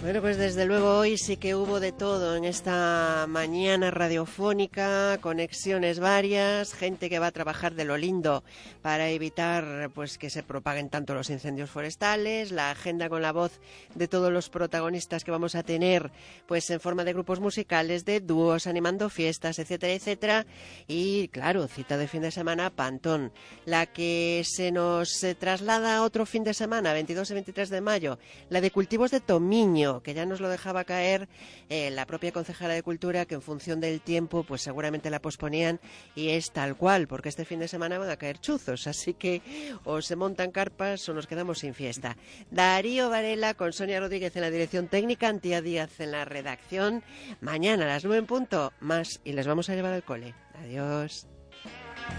Bueno, pues desde luego hoy sí que hubo de todo en esta mañana radiofónica, conexiones varias, gente que va a trabajar de lo lindo para evitar pues que se propaguen tanto los incendios forestales, la agenda con la voz de todos los protagonistas que vamos a tener pues en forma de grupos musicales, de dúos, animando fiestas, etcétera, etcétera, y claro, cita de fin de semana, Pantón. La que se nos traslada a otro fin de semana, 22 y 23 de mayo, la de cultivos de Tomiño, que ya nos lo dejaba caer la propia concejala de Cultura, que en función del tiempo pues seguramente la posponían, y es tal cual, porque este fin de semana van a caer chuzos, así que o se montan carpas o nos quedamos sin fiesta. Darío Varela con Sonia Rodríguez en la dirección técnica, Antía Díaz en la redacción. Mañana a las 9 en punto, más, y les vamos a llevar al cole. Adiós.